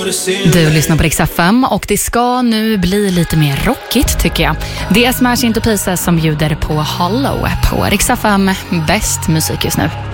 Du lyssnar på Rix FM och det ska nu bli lite mer rockigt tycker jag. Det är Smash Into Pieces som bjuder på Hollow på Rix FM. Bäst musik just nu.